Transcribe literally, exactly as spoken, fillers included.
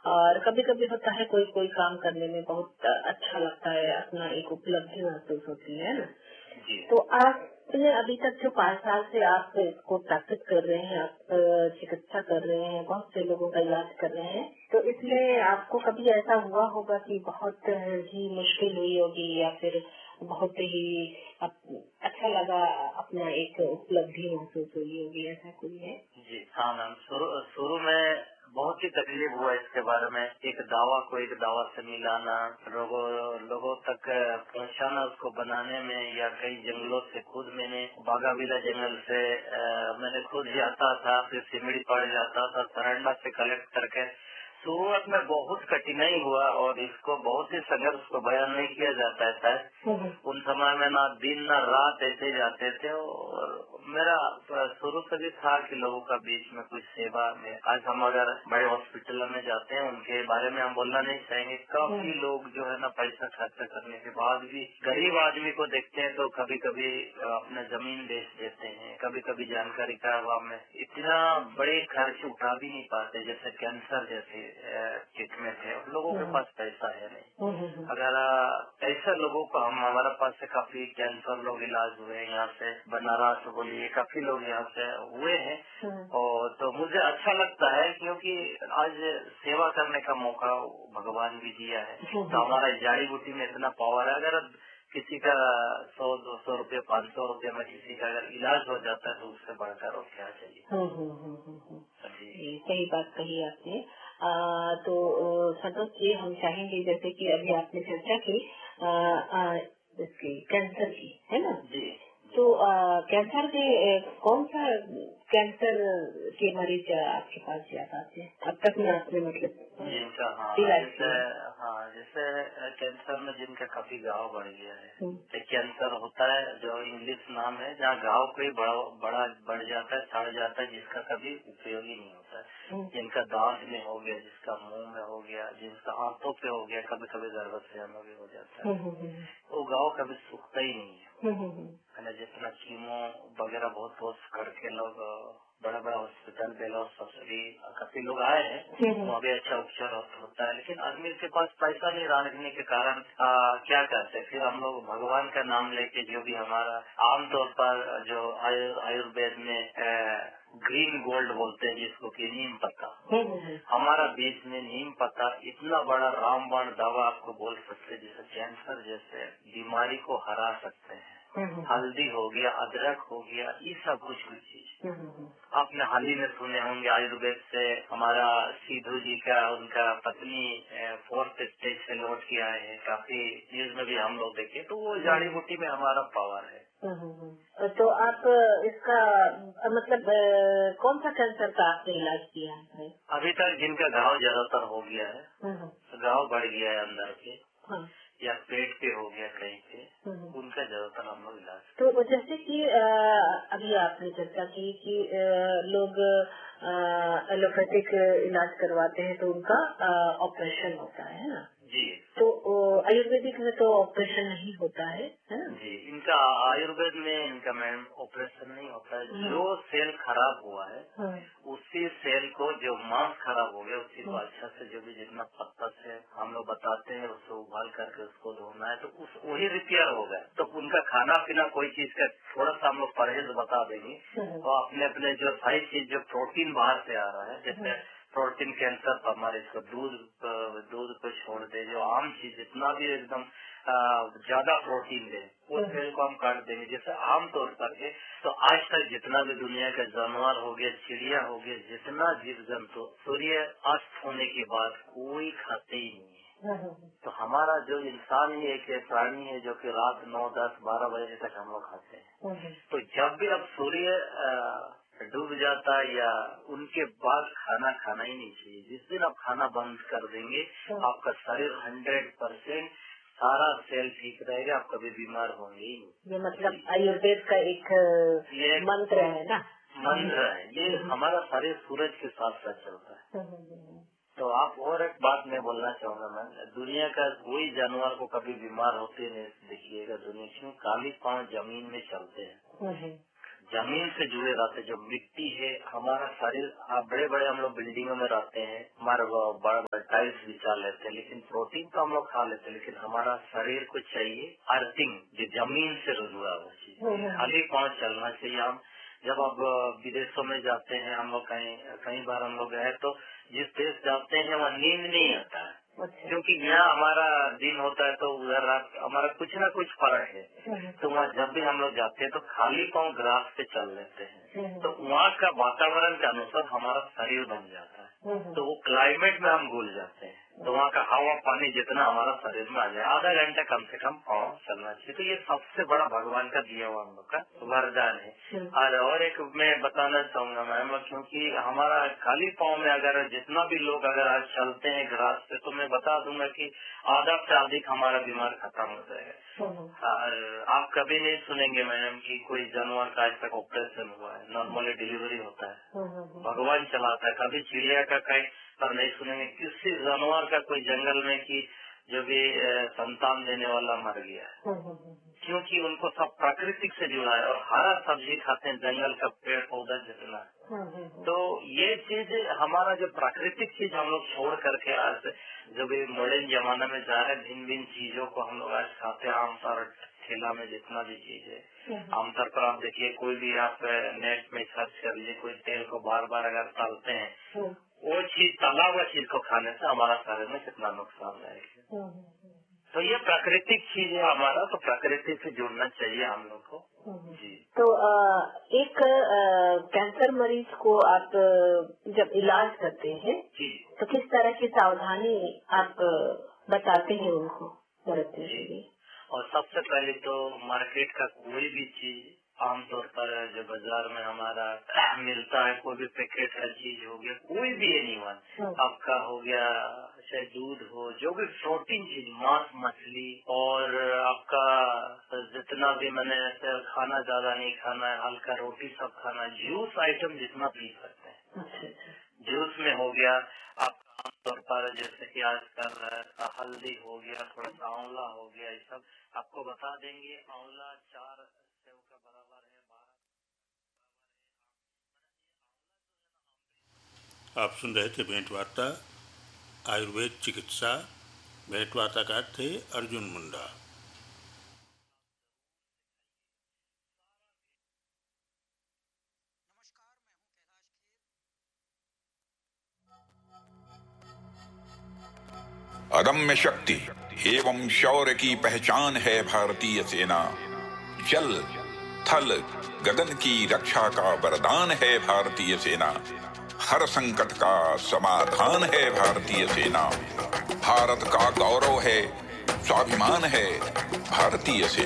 और कभी कभी होता है कोई कोई काम करने में बहुत अच्छा लगता है, अपना एक उपलब्धि महसूस होती है ना। तो आपने अभी तक जो पाँच साल से आप इसको प्रैक्टिस कर रहे हैं, आप चिकित्सा कर रहे हैं, बहुत से लोगों का इलाज कर रहे हैं, तो इसलिए आपको कभी ऐसा हुआ होगा कि बहुत ही मुश्किल हुई होगी या फिर बहुत ही अच्छा लगा, अपना एक उपलब्धि महसूस हुई होगी, ऐसा कोई है? जी हाँ मैम, शुरू में बहुत ही तकलीफ हुआ इसके बारे में। एक दावा को एक दावा से मिलाना, लोगों लोगों तक पहुंचाना, उसको बनाने में, या कई जंगलों से खुद मैंने बागाविला जंगल से आ, मैंने खुद जाता था, फिर सिमड़ी पड़ जाता था, सरंडा से कलेक्ट करके। शुरुआत में बहुत कठिनाई हुआ और इसको बहुत ही संघर्ष को बयान नहीं किया जाता है शायद। उन समय में ना दिन ना रात ऐसे जाते थे और मेरा शुरू से भी था कि लोगों का बीच में कुछ सेवा में। आज हम अगर बड़े हॉस्पिटल में जाते हैं, उनके बारे में हम बोलना नहीं चाहेंगे, काफी लोग जो है ना पैसा खर्च करने के बाद भी गरीब आदमी को देखते हैं तो कभी कभी अपने जमीन बेच देते हैं, कभी कभी जानकारी का अभाव में इतना बड़े खर्च उठा भी नहीं पाते, जैसे कैंसर जैसे ट्रीटमेंट है। लोगों के पास पैसा है नहीं। अगर ऐसे लोगों को हम, हमारे पास से काफी कैंसर लोग इलाज हुए यहाँ से, बनारस बोलिए, काफी लोग यहाँ से हुए हैं। और तो मुझे अच्छा लगता है क्योंकि आज सेवा करने का मौका भगवान भी दिया है। तो हमारा जड़ी बूटी में इतना पावर है, अगर किसी का सौ दो सौ रूपये पाँच सौ रूपये में किसी का अगर इलाज हो जाता है तो उससे बढ़कर और क्या चाहिए। सही बात कही आपने। आ, तो संतोष जी, हम चाहेंगे जैसे कि अभी आपने चर्चा की आ, आ, इसकी कैंसर की, है ना जी। तो आ, कैंसर के कौन सा कैंसर के मरीज आपके पास ज्यादा आते हैं अब तक में आपने मतलब जिनका हाँ जैसे हाँ जैसे कैंसर में जिनका काफी घाव बढ़ गया है, कैंसर होता है जो इंग्लिश नाम है, जहाँ घाव कोई बड़ा बड़ा बढ़ जाता है, सड़ जाता है, जिसका कभी उपयोग ही नहीं होता है। जिनका दांत में हो गया, जिसका मुंह में हो गया, जिसका आंतों पे हो गया, कभी कभी गर्भाशय में भी हो जाता है, वो घाव कभी सूखता ही नहीं है। जितना कीमो वगैरह बहुत बहुत करके लोग बड़ा बड़ा हॉस्पिटल बेलोर सब्सिडी काफी लोग आए हैं, वहाँ भी अच्छा उपचार होता है, लेकिन आदमी के पास पैसा नहीं रहने के कारण आ, क्या करते हैं, फिर हम लोग भगवान का नाम लेके, जो भी हमारा आमतौर पर जो आयुर्वेद में ग्रीन गोल्ड बोलते हैं जिसको कि नीम पत्ता, हमारा बीच में नीम पत्ता इतना बड़ा रामबाण दवा आपको बोल सकते, जैसे कैंसर जैसे बीमारी को हरा सकते हैं। हल्दी हो गया, अदरक हो गया, ये सब कुछ कुछ चीज आपने हाल ही में सुने होंगे। आयुर्वेद से हमारा सीधू जी का, उनका पत्नी फोर्थ स्टेज से लौट के आए हैं, काफी न्यूज में भी हम लोग देखे, तो वो जड़ी बूटी में हमारा पावर है। तो आप इसका मतलब कौन सा कैंसर का आपने इलाज किया है? अभी तक जिनका घाव ज्यादातर हो गया है, घाव बढ़ गया है अंदर के, या पेट पे हो गया कहीं पे, उनका ज्यादातर हम लोग इलाज। तो जैसे कि अभी आपने चर्चा की कि लोग एलोपैथिक इलाज करवाते हैं तो उनका ऑपरेशन होता है ना जी। तो आयुर्वेदिक में तो ऑपरेशन नहीं होता है, है ना जी। इनका आयुर्वेद में इनका मैम ऑपरेशन नहीं होता है। जो सेल खराब हुआ है उसी सेल को, जो मांस खराब हो गया उसी को अच्छा से, जो भी जितना पत्ता से हम लोग बताते हैं उसको उबाल करके उसको धोना है, तो उस वही रिपेयर हो गया। तो उनका खाना पीना कोई चीज का थोड़ा सा हम लोग परहेज बता देंगे, तो अपने अपने जो सारी चीज जो प्रोटीन बाहर से आ रहा है, जैसे प्रोटीन कैंसर पर हमारे इसको दूध दूध को छोड़ दे, जो आम चीज जितना भी एकदम ज्यादा प्रोटीन दे वो सेल को हम काट देंगे। जैसे आमतौर पर के तो आज तक जितना भी दुनिया का जानवर हो गया, चिड़िया हो गया, जितना जीव जंतु सूर्य अस्त होने के बाद कोई खाते ही नहीं है। तो हमारा जो इंसान ही एक प्राणी है जो कि रात नौ दस बारह बजे तक हम लोग खाते हैं। तो जब भी अब सूर्य डूब जाता है या उनके बाद खाना खाना ही नहीं चाहिए। जिस दिन आप खाना बंद कर देंगे आपका शरीर हंड्रेड परसेंट सारा सेल ठीक रहेगा, आप कभी बीमार होंगे ही नहीं। ये मतलब आयुर्वेद का एक ये मंत्र है ना, मंत्र है ये। हमारा शरीर सूरज के साथ साथ चलता है। तो आप और एक बात मैं बोलना चाहूंगा, मैं दुनिया का कोई जानवर को कभी बीमार होते नहीं देखिएगा। दुनिया क्यों? काली पांव जमीन में चलते हैं, जमीन से जुड़े रहते। जो मिट्टी है हमारा शरीर, बड़े बड़े हम लोग बिल्डिंगों में रहते हैं, हमारे बड़ा बड़ा टाइल्स बिछा लेते हैं, लेकिन प्रोटीन तो हम लोग खा लेते हैं, लेकिन हमारा शरीर को चाहिए अर्थिंग, जो जमीन से जुड़ा हुआ चीज। खाली पाँव चलना चाहिए। हम जब अब विदेशों में जाते हैं, हम लोग कहीं कई बार हम लोग गए तो जिस देश जाते हैं वहाँ नींद नहीं आता है, क्योंकि यहाँ हमारा दिन होता है तो उधर रात हमारा कुछ ना कुछ फर्क है। तो वहाँ जब भी हम लोग जाते हैं तो खाली पाँव ग्रास पे चल लेते हैं, तो वहाँ का वातावरण के अनुसार हमारा शरीर बन जाता है, तो वो क्लाइमेट में हम भूल जाते हैं। तो वहाँ का हवा पानी जितना हमारा शरीर में आ जाए, आधा घंटा कम से कम पाँव चलना चाहिए। तो ये सबसे बड़ा भगवान का दिया हुआ हम लोग का वरदान है। और और एक मैं बताना चाहूंगा मैम, क्योंकि हमारा खाली पाँव में अगर जितना भी लोग अगर आज चलते हैं ग्रास पे, तो मैं बता दूंगा कि आधा से अधिक हमारा बीमार खत्म हो जाएगा। और आप कभी नहीं सुनेंगे मैडम कि कोई जानवर का आज तक ऑपरेशन हुआ है, नॉर्मली डिलीवरी होता है, भगवान चलाता है। कभी चिड़िया का कहीं पर नहीं सुनेंगे किसी जानवर का कोई जंगल में कि जो भी संतान देने वाला मर गया है, क्योंकि उनको सब प्राकृतिक से जुड़ा है और हरा सब्जी खाते हैं, जंगल का पेड़ पौधा जितना। तो ये चीज हमारा जो प्राकृतिक चीज हम लोग छोड़ करके आज जो भी मॉडर्न जमाना में जा रहे हैं, भिन्न भिन्न चीजों को हम लोग आज खाते हैं। आमतौर ठेला में जितना भी चीज है, आमतौर पर आप देखिए, कोई भी आप नेट में सर्च कर लीजिए, कोई तेल को बार बार अगर तलते हैं, वो चीज तला हुआ चीज को खाने से हमारा शरीर में कितना नुकसान है। तो ये प्राकृतिक चीज है हमारा, तो प्रकृति से जुड़ना चाहिए हम लोग को। जी। तो आ, एक आ, कैंसर मरीज को आप जब इलाज करते हैं जी, तो किस तरह की सावधानी आप बताते हैं उनको बरतने के लिए? और सबसे पहले तो मार्केट का कोई भी चीज आमतौर पर जो बाजार में हमारा मिलता है, कोई भी पैकेट का चीज हो गया, कोई भी एनीवन आपका हो गया, चाहे दूध हो, जो भी प्रोटीन चीज, मांस मछली, और आपका जितना भी मैंने खाना ज्यादा नहीं खाना है, हल्का रोटी सब खाना, जूस आइटम जितना पी सकते हैं। जूस में हो गया आप आमतौर पर जैसे कि आजकल हल्दी हो गया, थोड़ा सा आंवला हो गया, ये सब आपको बता देंगे। आंवला चार सेव का बराबर है, बारह। आप सुन रहे थे भेंट वार्ता आयुर्वेद चिकित्सा। भेंट वार्ताकार थे अर्जुन मुंडा। अदम्य शक्ति एवं शौर्य की पहचान है भारतीय सेना। जल थल गगन की रक्षा का वरदान है भारतीय सेना। हर संकट का समाधान है भारतीय सेना। भारत का गौरव है, स्वाभिमान है भारतीय सेना।